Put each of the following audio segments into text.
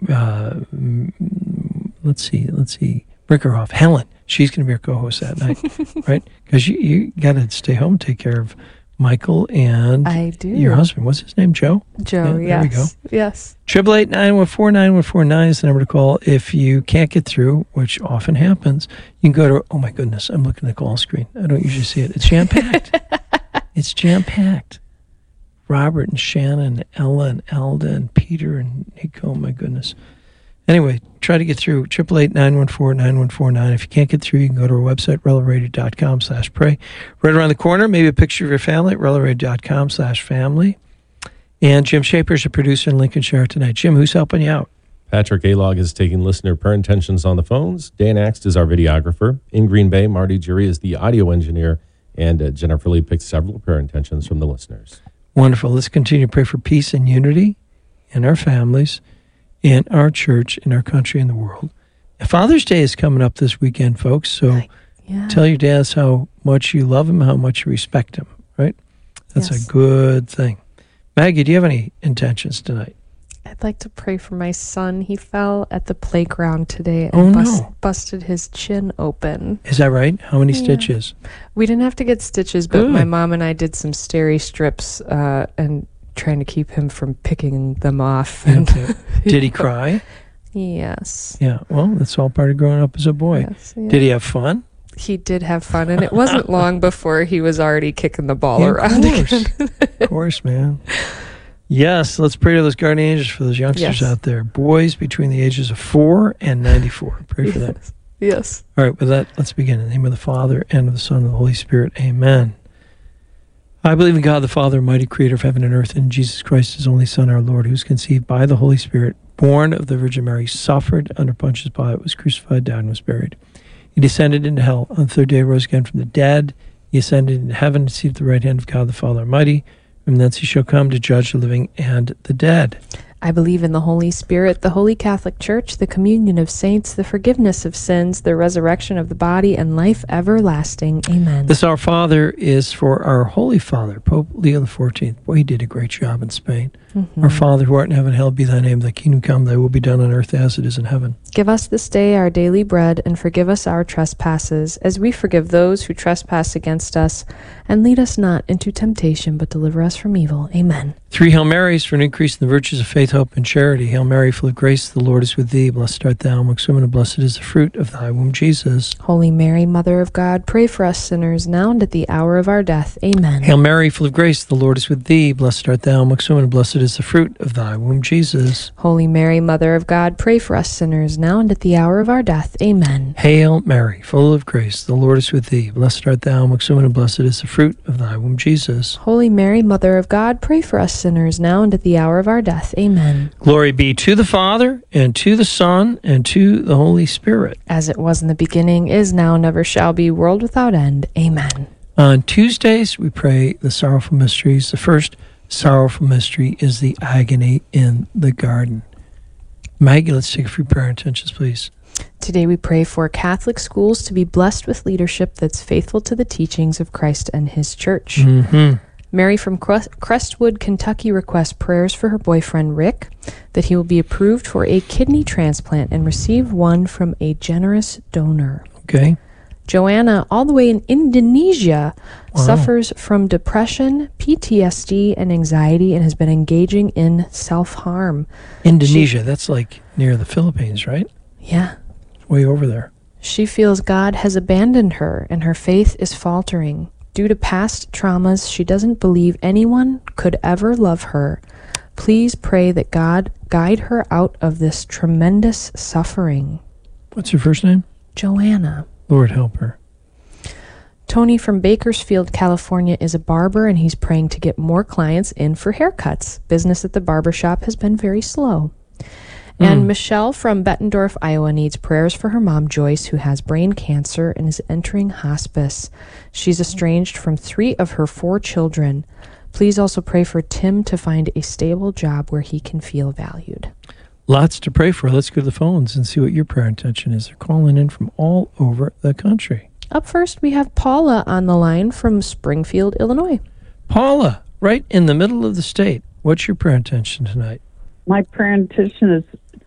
let's see, Brickerhoff, Helen. She's going to be our co-host that night, right? Because you got to stay home and take care of Michael and I do. Your husband. What's his name? Joe? Joe, yeah, there we go. Yes. 888-914-9149 is the number to call. If you can't get through, which often happens, you can go to, oh my goodness, I'm looking at the call screen. I don't usually see it. It's jam-packed. It's jam-packed. Robert and Shannon, Ella and Alda and Peter and Nico, oh my goodness. Anyway, try to get through. 888-914-9149. If you can't get through, you can go to our website, relaradio.com/pray. Right around the corner, maybe a picture of your family at relaradio.com/family. And Jim Shaper is a producer in Lincolnshire tonight. Jim, who's helping you out? Patrick Alog is taking listener prayer intentions on the phones. Dan Axt is our videographer. In Green Bay, Marty Jury is the audio engineer. And Jennifer Lee picked several prayer intentions from the listeners. Wonderful. Let's continue to pray for peace and unity in our families, in our church, in our country, in the world. Father's Day is coming up this weekend, folks, so tell your dads how much you love him, how much you respect him, right? That's a good thing. Maggie, do you have any intentions tonight? I'd like to pray for my son. He fell at the playground today and busted his chin open. Is that right? How many stitches? We didn't have to get stitches, but my mom and I did some steri strips and trying to keep him from picking them off. And Did he cry? Yes. Yeah, well, that's all part of growing up as a boy. Yes, yeah. Did he have fun? He did have fun, and it wasn't long before he was already kicking the ball around again. Of course, man. Yes, let's pray to those guardian angels for those youngsters out there. Boys between the ages of 4 and 94. Pray for that. Yes. All right, with that, let's begin. In the name of the Father, and of the Son, and of the Holy Spirit. Amen. I believe in God the Father, mighty creator of heaven and earth, and Jesus Christ, his only Son, our Lord, who was conceived by the Holy Spirit, born of the Virgin Mary, suffered under Pontius Pilate, was crucified, died, and was buried. He descended into hell. On the third day, rose again from the dead. He ascended into heaven, seated at the right hand of God the Father Almighty. From thence he shall come to judge the living and the dead. I believe in the Holy Spirit, the Holy Catholic Church, the communion of saints, the forgiveness of sins, the resurrection of the body, and life everlasting. Amen. This Our Father is for our Holy Father, Pope Leo XIV. Boy, he did a great job in Spain. Our Father, who art in heaven, hallowed be thy name. Thy kingdom come, thy will be done on earth as it is in heaven. Give us this day our daily bread, and forgive us our trespasses, as we forgive those who trespass against us. And lead us not into temptation, but deliver us from evil. Amen. 3 Hail Marys for an increase in the virtues of faith, hope, and charity. Hail Mary, full of grace, the Lord is with thee. Blessed art thou amongst women, and blessed is the fruit of thy womb, Jesus. Holy Mary, Mother of God, pray for us sinners, now and at the hour of our death. Amen. Hail Mary, full of grace, the Lord is with thee. Blessed art thou amongst women, and blessed is the fruit of thy womb, Jesus. Holy Mary, Mother of God, pray for us sinners, now and at the hour of our death. Amen. Hail Mary, full of grace, the Lord is with thee. Blessed art thou amongst women, and blessed is the fruit of thy womb, Jesus. Holy Mary, Mother of God, pray for us sinners, now and at the hour of our death. Amen. Glory be to the Father, and to the Son, and to the Holy Spirit. As it was in the beginning, is now, never shall be, world without end. Amen. On Tuesdays, we pray the sorrowful mysteries. The first sorrowful mystery is the agony in the garden. Maggie, let's take a few prayer intentions, please. Today we pray for Catholic schools to be blessed with leadership that's faithful to the teachings of Christ and his church. Mary from Crestwood, Kentucky requests prayers for her boyfriend Rick, that he will be approved for a kidney transplant and receive one from a generous donor. Okay. Joanna, all the way in Indonesia, suffers from depression, PTSD, and anxiety and has been engaging in self-harm. Indonesia, that's like near the Philippines, right? Yeah. Way over there. She feels God has abandoned her and her faith is faltering. Due to past traumas, she doesn't believe anyone could ever love her. Please pray that God guide her out of this tremendous suffering. What's her first name? Joanna. Lord help her. Tony from Bakersfield, California is a barber and he's praying to get more clients in for haircuts. Business at the barber shop has been very slow. And Michelle from Bettendorf, Iowa needs prayers for her mom, Joyce, who has brain cancer and is entering hospice. She's estranged from 3 of her 4 children. Please also pray for Tim to find a stable job where he can feel valued. Lots to pray for. Let's go to the phones and see what your prayer intention is. They're calling in from all over the country. Up first, we have Paula on the line from Springfield, Illinois. Paula, right in the middle of the state. What's your prayer intention tonight? My prayer intention is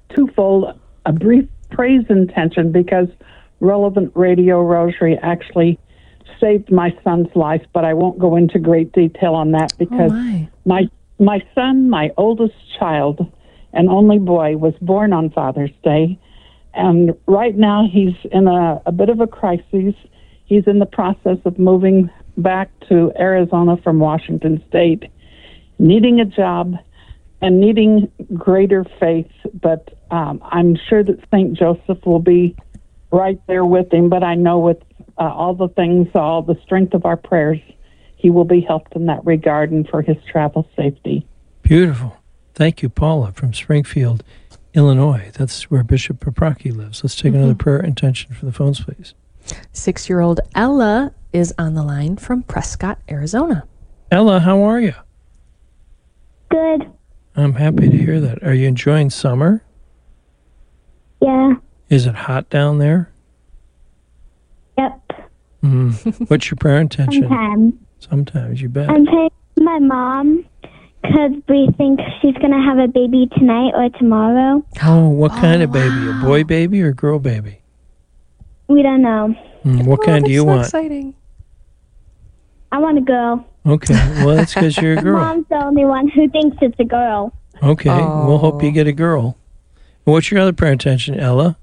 twofold, a brief praise intention because Relevant Radio Rosary actually saved my son's life, but I won't go into great detail on that because my son, my oldest child and only boy, was born on Father's Day, and right now he's in a bit of a crisis. He's in the process of moving back to Arizona from Washington State, needing a job and needing greater faith, but I'm sure that St. Joseph will be right there with him, but I know with all the strength of our prayers, he will be helped in that regard and for his travel safety. Beautiful. Thank you, Paula, from Springfield, Illinois. That's where Bishop Paprocki lives. Let's take another prayer intention for the phones, please. 6-year-old Ella is on the line from Prescott, Arizona. Ella, how are you? Good. I'm happy to hear that. Are you enjoying summer? Yeah. Is it hot down there? Yep. What's your prayer intention? Sometimes. Sometimes, you bet. I'm praying for my mom because we think she's going to have a baby tonight or tomorrow. Oh, what kind of baby? A boy baby or a girl baby? We don't know. What kind do you want? Exciting. I want a girl. Okay, well, that's because you're a girl. Mom's the only one who thinks it's a girl. Okay, we'll hope you get a girl. What's your other prayer intention, Ella?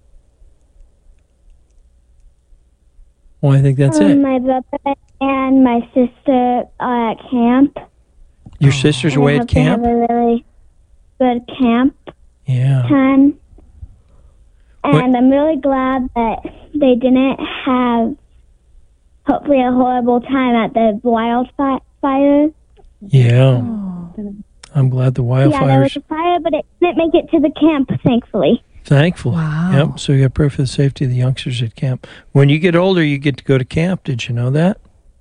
Well, I think that's it. My brother and my sister are at camp. Your sister's And away I at hope camp? They have a really good camp time. And I'm really glad that they didn't have, hopefully, a horrible time at the wildfires. Yeah. I'm glad the wildfires... Yeah, there was a fire, but it didn't make it to the camp, thankfully. Thankfully. Wow. Yep, so you got to pray for the safety of the youngsters at camp. When you get older, you get to go to camp. Did you know that?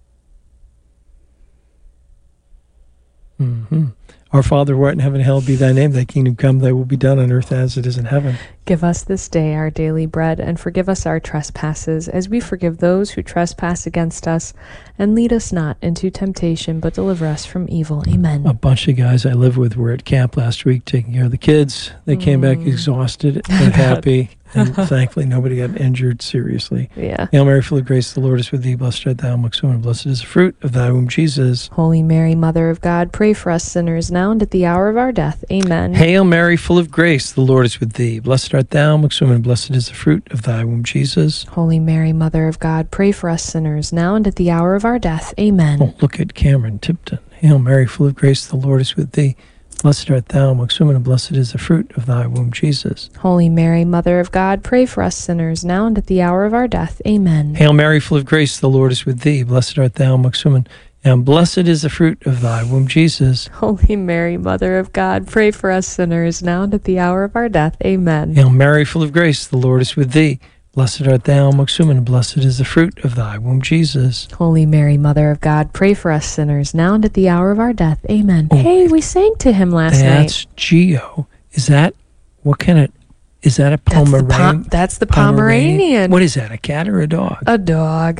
Our Father who art in heaven, hallowed be thy name. Thy kingdom come, thy will be done on earth as it is in heaven. Give us this day our daily bread, and forgive us our trespasses, as we forgive those who trespass against us. And lead us not into temptation, but deliver us from evil. Amen. A bunch of guys I live with were at camp last week taking care of the kids. They came back exhausted but happy. And thankfully, nobody got injured seriously. Yeah. Hail Mary, full of grace, the Lord is with thee. Blessed art thou amongst women, and blessed is the fruit of thy womb, Jesus. Holy Mary, Mother of God, pray for us sinners now and at the hour of our death. Amen. Hail Mary, full of grace, the Lord is with thee. Blessed art thou amongst women, and blessed is the fruit of thy womb, Jesus. Holy Mary, Mother of God, pray for us sinners now and at the hour of our death. Amen. Oh, look at Cameron Tipton. Hail Mary, full of grace, the Lord is with thee. Blessed art thou amongst women, and blessed is the fruit of thy womb, Jesus. Holy Mary, Mother of God, pray for us sinners now and at the hour of our death. Amen. Hail Mary, full of grace, the Lord is with thee. Blessed art thou amongst women, and blessed is the fruit of thy womb, Jesus. Holy Mary, Mother of God, pray for us sinners now and at the hour of our death. Amen. Hail Mary, full of grace, the Lord is with thee. Blessed art thou amongst women, and blessed is the fruit of thy womb, Jesus. Holy Mary, Mother of God, pray for us sinners now and at the hour of our death. Amen. Oh, hey, we sang to him last night. That's Geo. Is that, what kind of, is that a Pomeranian? That's the Pomeranian. What is that, a cat or a dog? A dog.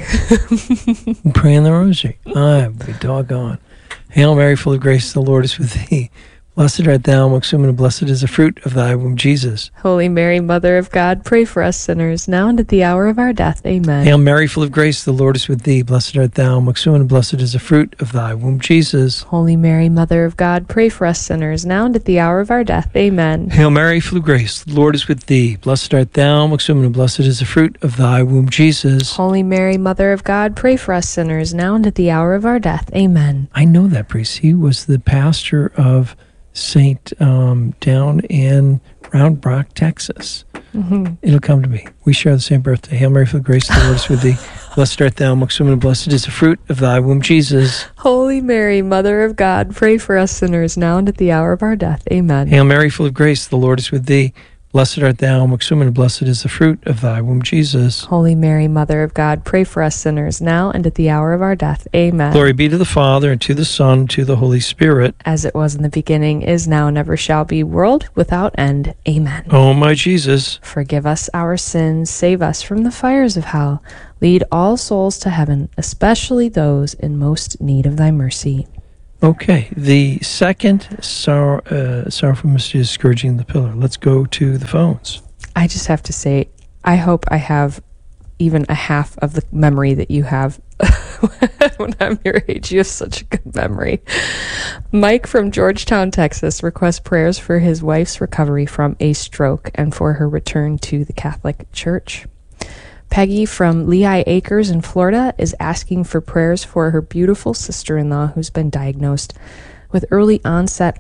Praying the rosary. I be doggone. Hail Mary, full of grace, the Lord is with thee. Blessed art thou amongst women, and blessed is the fruit of thy womb, Jesus. Holy Mary, Mother of God, pray for us sinners, now and at the hour of our death. Amen. Hail Mary, full of grace, the Lord is with thee. Blessed art thou amongst women, and blessed is the fruit of thy womb, Jesus. Holy Mary, Mother of God, pray for us sinners, now and at the hour of our death. Amen. Hail Mary, full of grace, the Lord is with thee. Blessed art thou amongst women, and blessed is the fruit of thy womb, Jesus. Holy Mary, Mother of God, pray for us sinners, now and at the hour of our death. Amen. I know that priest. He was the pastor of Saint down in Round Rock, Texas. It'll come to me. We share the same birthday. Hail Mary, full of grace, the Lord is with thee. Blessed art thou amongst women, and blessed is the fruit of thy womb, Jesus. Holy Mary, Mother of God, pray for us sinners, now and at the hour of our death. Amen. Hail Mary, full of grace, the Lord is with thee. Blessed art thou amongst women, and blessed is the fruit of thy womb, Jesus. Holy Mary, Mother of God, pray for us sinners, now and at the hour of our death. Amen. Glory be to the Father, and to the Son, and to the Holy Spirit. As it was in the beginning, is now, and ever shall be, world without end. Amen. O my Jesus, forgive us our sins, save us from the fires of hell. Lead all souls to heaven, especially those in most need of thy mercy. Okay. The second sorrowful mystery is scourging the pillar. Let's go to the phones. I just have to say, I hope I have even a half of the memory that you have. When I'm your age, you have such a good memory. Mike from Georgetown, Texas, requests prayers for his wife's recovery from a stroke and for her return to the Catholic Church. Peggy from Lehigh Acres in Florida is asking for prayers for her beautiful sister-in-law who's been diagnosed with early onset